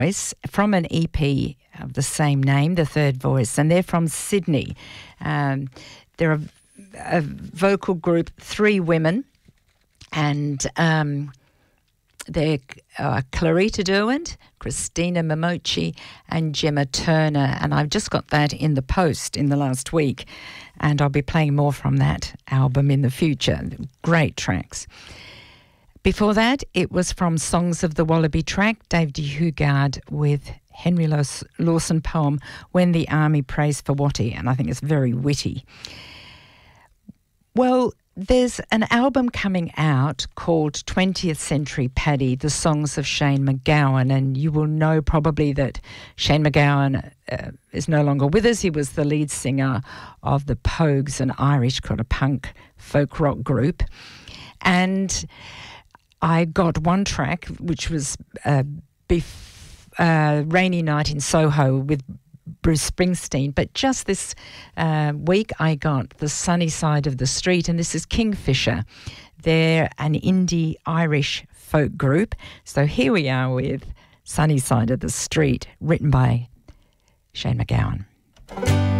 Voice from an EP of the same name, The Third Voice, and they're from Sydney. They're a vocal group, 3 women, and they're Clarita Derwent, Christina Momochi, and Gemma Turner, and I've just got that in the post in the last week, and I'll be playing more from that album in the future. Great tracks. Before that, it was from Songs of the Wallaby Track, Dave de Hugard with Henry Lawson poem, When the Army Prays for Watty, and I think it's very witty. Well, there's an album coming out called 20th Century Paddy, the songs of Shane MacGowan, and you will know probably that Shane MacGowan is no longer with us. He was the lead singer of the Pogues, an Irish kind of punk folk rock group. And I got one track, which was Rainy Night in Soho with Bruce Springsteen, but just this week I got The Sunny Side of the Street, and this is Kingfisher. They're an indie Irish folk group. So here we are with Sunny Side of the Street, written by Shane MacGowan.